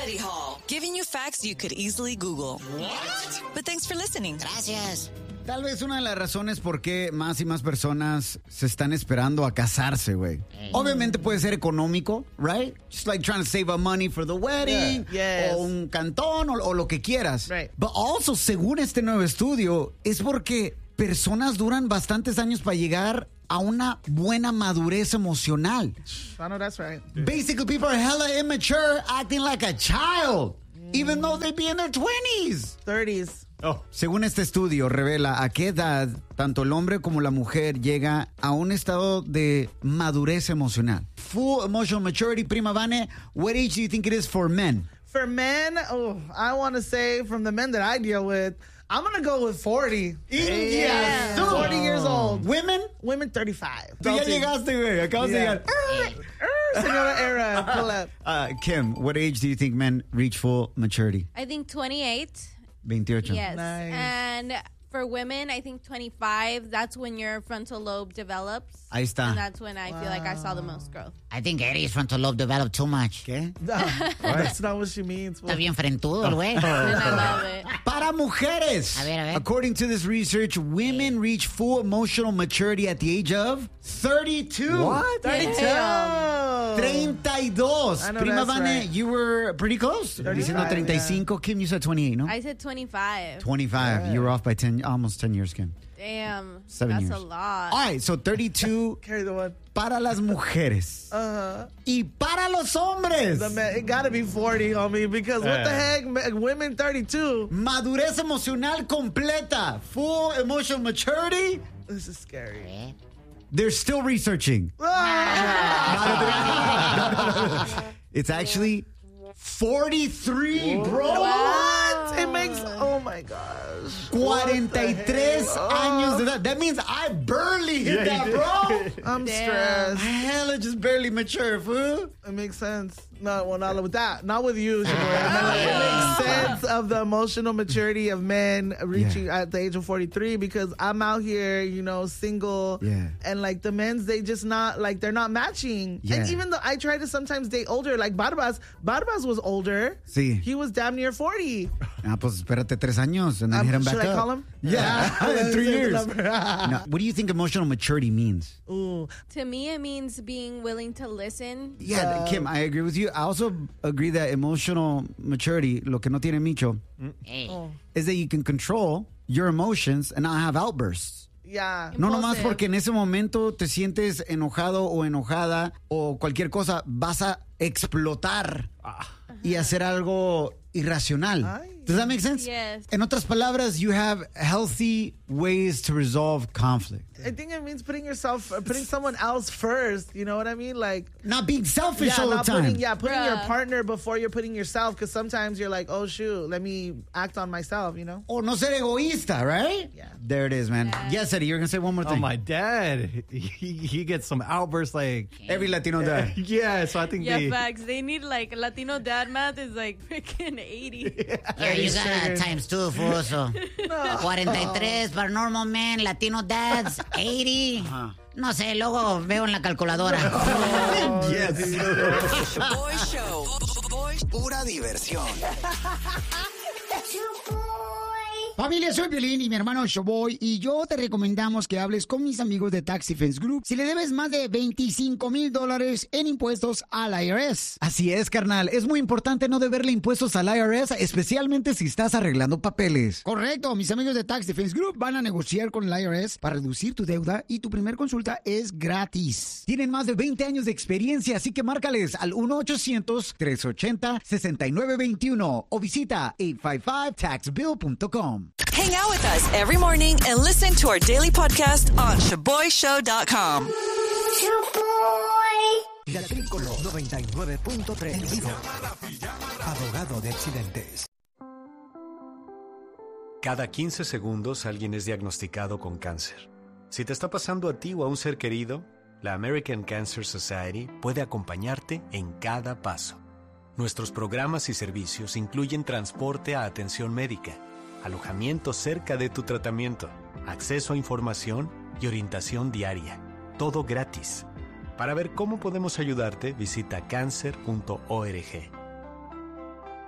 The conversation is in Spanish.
Study Hall, giving you facts you could easily Google. What? But thanks for listening. Gracias. Tal vez una de las razones por qué más y más personas se están esperando a casarse, güey. Obviamente puede ser económico, right? Just like trying to save up money for the wedding, Yes. o un cantón, o lo que quieras. Right. But also, según este nuevo estudio, es porque personas duran bastantes años para llegar a una buena madurez emocional. I know that's right. Basically, people are hella immature, acting like a child, even though they be in their 20s. 30s. Según este estudio, revela a qué edad tanto el hombre como la mujer llega a un estado de madurez emocional. Full emotional maturity, Prima Vane, what age do you think it is for men? For men, I want to say from the men that I deal with, I'm going to go with 40. Yeah. 40 years old. Women? Women 35. Tú ya llegaste, güey. Acabas de llegar. Señora Era, pull up. Kim, what age do you think men reach full maturity? I think 28. 28. Yes. Nice. And for women, I think 25. That's when your frontal lobe develops. Ahí está. And that's when I feel like I saw the most growth. I think Eddie's frontal lobe developed too much. ¿Qué? No, that's not what she means. Está bien frentudo el güey. And I love it. Para mujeres. A ver. According to this research, women reach full emotional maturity at the age of 32. What? 32. 32. I know Prima that's Vane, right. you were pretty close. 35, Diciendo 35. Kim, you said 28, no? I said 25. 25. You were off by 10, almost 10 years, Kim. Damn. 7 that's years. a lot. All right, so 32 Carry the one. para las mujeres. Y para los hombres. The man, it got to be 40, homie, because what the heck? Women 32. Madurez emocional completa. Full emotional maturity. This is scary. They're still researching. It's actually 43, bro. What? It makes, oh my gosh. 43 años de edad. That means I barely hit that, bro. I'm Damn. stressed. Hella just barely mature, fool. It makes sense. No, well, not with that. Not with you, Shimura. It makes sense of the emotional maturity of men reaching at the age of 43 because I'm out here, single. Yeah. And like the men's, they just not, like they're not matching. Yeah. And even though I try to sometimes date older, like Barbas was older. Sí. He was damn near 40. Pues espérate 3 años and then hit him back Should up. I call him? Yeah, in 3 years. Now, what do you think emotional maturity means? Ooh. To me, it means being willing to listen. Yeah, Kim, I agree with you. I also agree that emotional maturity, lo que no tiene Micho, Hey. is that you can control your emotions and not have outbursts. Yeah. No nomás Impulsive. porque en ese momento te sientes enojado o enojada o cualquier cosa, vas a explotar y hacer algo irracional. Ay. Does that make sense? Yes. En otras palabras, you have healthy ways to resolve conflict. I think it means putting someone else first. You know what I mean? Like, Not being selfish all the not time. putting your Bruh. partner before you're putting yourself. Because sometimes you're like, oh shoot, let me act on myself. O no ser egoísta, right? Yeah. There it is, man. Yes, Eddie, you're going to say one more Oh, thing. my dad, he gets some outbursts like, Every Latino dad. yeah, so I think Yeah, facts. They need like Latino dad math is like freaking 80. Yeah, you got times 2, fool, so. 43 para normal men, Latino dads, 80. No sé, luego veo en la calculadora. Boy Show. Pura diversión. Familia, soy Piolín y mi hermano Showboy y yo te recomendamos que hables con mis amigos de Tax Defense Group si le debes más de $25,000 en impuestos al IRS. Así es, carnal. Es muy importante no deberle impuestos al IRS, especialmente si estás arreglando papeles. Correcto. Mis amigos de Tax Defense Group van a negociar con el IRS para reducir tu deuda y tu primer consulta es gratis. Tienen más de 20 años de experiencia, así que márcales al 1-800-380-6921 o visita 855taxbill.com. Hang out with us every morning and listen to our daily podcast on ShaboyShow.com. La Trícolo 99.3 en vivo. Abogado de accidentes. Cada 15 segundos alguien es diagnosticado con cáncer. Si te está pasando a ti o a un ser querido, la American Cancer Society puede acompañarte en cada paso. Nuestros programas y servicios incluyen transporte a atención médica, alojamiento cerca de tu tratamiento, acceso a información y orientación diaria. Todo gratis. Para ver cómo podemos ayudarte, visita cancer.org.